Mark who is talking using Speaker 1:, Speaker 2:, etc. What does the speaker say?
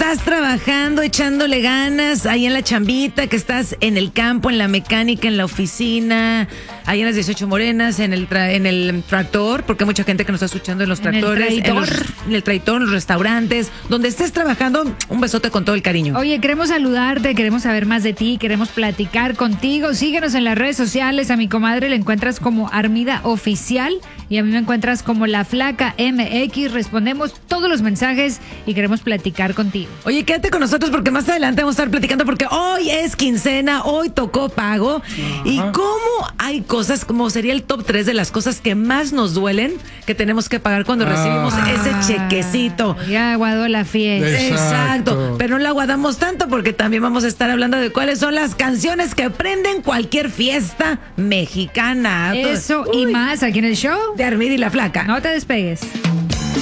Speaker 1: estás trabajando, echándole ganas, ahí en la chambita, que estás en el campo, en la mecánica, en la oficina, ahí en las 18 Morenas, en el tractor, porque hay mucha gente que nos está escuchando en los tractores, en el traitor, en los restaurantes, donde estés trabajando, un besote con todo el cariño.
Speaker 2: Oye, queremos saludarte, queremos saber más de ti, queremos platicar contigo. Síguenos en las redes sociales. A mi comadre le encuentras como Armida Oficial y a mí me encuentras como La Flaca MX. Respondemos todos los mensajes y queremos platicar contigo.
Speaker 1: Oye, quédate con nosotros porque más adelante vamos a estar platicando porque hoy es quincena, hoy tocó pago. Ajá. Y cómo hay cosas, como sería el top 3 de las cosas que más nos duelen que tenemos que pagar cuando recibimos ese chequecito.
Speaker 2: Ya aguadó la fiesta.
Speaker 1: Exacto. Pero no la aguadamos tanto porque también vamos a estar hablando de cuáles son las canciones que prenden cualquier fiesta mexicana.
Speaker 2: Eso y más aquí en el show
Speaker 1: de Armida y La Flaca.
Speaker 2: No te despegues.